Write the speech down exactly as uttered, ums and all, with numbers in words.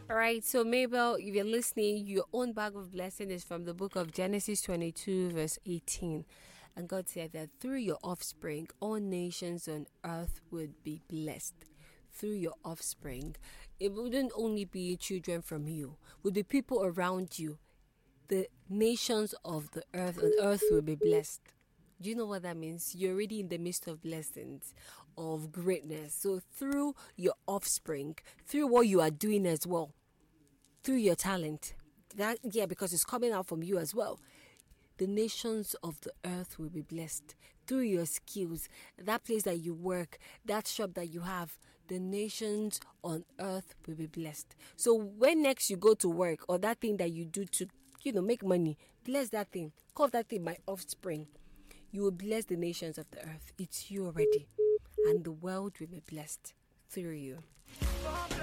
All right, so Mabel, if you're listening, your own bag of blessing is from the book of Genesis twenty-two, verse eighteen. And God said that through your offspring, all nations on earth would be blessed. Through your offspring, it wouldn't only be children from you, would be people around you. The nations of the earth on earth will be blessed. Do you know what that means? You're already in the midst of blessings, of greatness. So through your offspring, through what you are doing as well, through your talent, that yeah, because it's coming out from you as well. The nations of the earth will be blessed through your skills. That place that you work, that shop that you have, the nations on earth will be blessed. So when next you go to work or that thing that you do to, you know, make money, bless that thing. Call that thing my offspring. You will bless the nations of the earth. It's you already. And the world will be blessed through you.